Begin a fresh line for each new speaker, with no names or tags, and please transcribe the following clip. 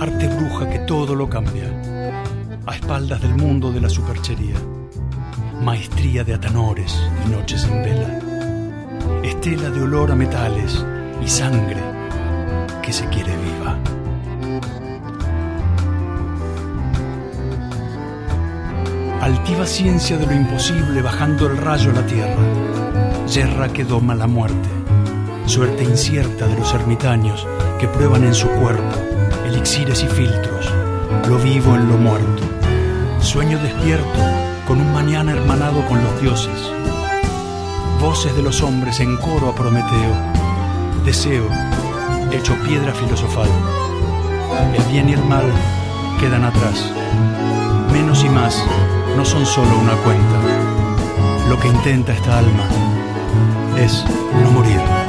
arte bruja que todo lo cambia, a espaldas del mundo de la superchería, maestría de atanores y noches en vela, estela de olor a metales y sangre que se quiere viva. Altiva ciencia de lo imposible bajando el rayo a la tierra, yerra que doma la muerte, suerte incierta de los ermitaños que prueban en su cuerpo elixires y filtros, lo vivo en lo muerto, sueño despierto con un mañana hermanado con los dioses, voces de los hombres en coro a Prometeo, deseo hecho piedra filosofal, el bien y el mal quedan atrás, menos y más no son solo una cuenta, lo que intenta esta alma es no morir.